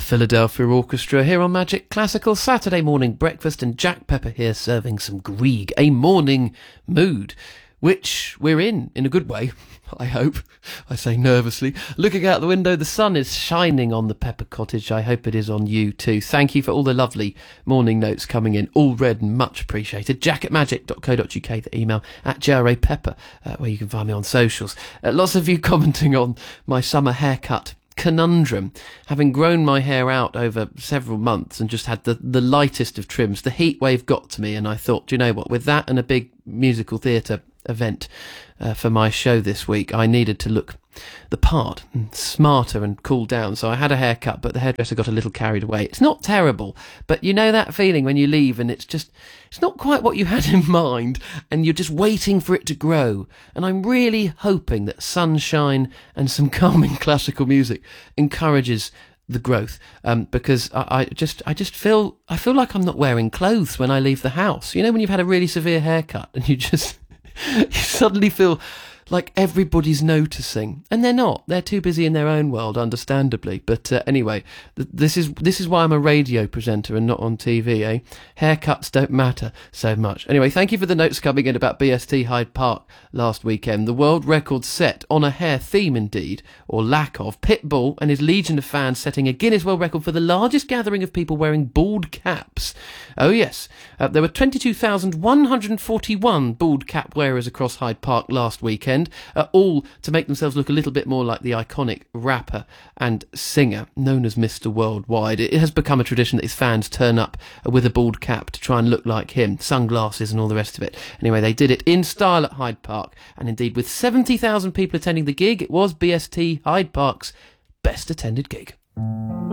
Philadelphia Orchestra here on Magic Classical Saturday morning breakfast, and Jack Pepper here serving some Grieg, a morning mood, which we're in a good way, I hope. I say nervously. Looking out the window, the sun is shining on the Pepper Cottage. I hope it is on you too. Thank you for all the lovely morning notes coming in, all read and much appreciated. jack@magic.co.uk, the email, at JRA Pepper, where you can find me on socials. Lots of you commenting on my summer haircut conundrum. Having grown my hair out over several months and just had the lightest of trims, the heat wave got to me, and I thought, do you know what, with that and a big musical theatre event for my show this week, I needed to look the part, and smarter and cool down. So I had a haircut, but the hairdresser got a little carried away. It's not terrible, but you know that feeling when you leave and it's not quite what you had in mind, and you're just waiting for it to grow. And I'm really hoping that sunshine and some calming classical music encourages the growth, because I just feel like I'm not wearing clothes when I leave the house. You know, when you've had a really severe haircut and you suddenly feel like everybody's noticing, and they're not. They're too busy in their own world, understandably. But anyway, this is why I'm a radio presenter and not on TV, eh? Haircuts don't matter so much. Anyway, thank you for the notes coming in about BST Hyde Park last weekend. The world record set on a hair theme, indeed, or lack of. Pitbull and his legion of fans setting a Guinness World Record for the largest gathering of people wearing bald caps. Oh yes, there were 22,141 bald cap wearers across Hyde Park last weekend. All to make themselves look a little bit more like the iconic rapper and singer known as Mr. Worldwide. It has become a tradition that his fans turn up with a bald cap to try and look like him, sunglasses and all the rest of it. Anyway, they did it in style at Hyde Park, and indeed with 70,000 people attending the gig, it was BST Hyde Park's best attended gig.